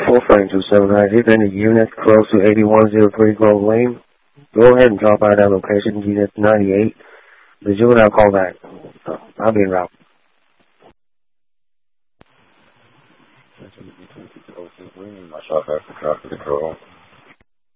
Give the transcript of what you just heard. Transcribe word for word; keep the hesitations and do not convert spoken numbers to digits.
full frame two seven nine. If any unit close to eighty-one oh three Grove Lane, go ahead and drop by that location, unit ninety-eight. The juvenile call back. Uh, I'll be en route. My shop has traffic control.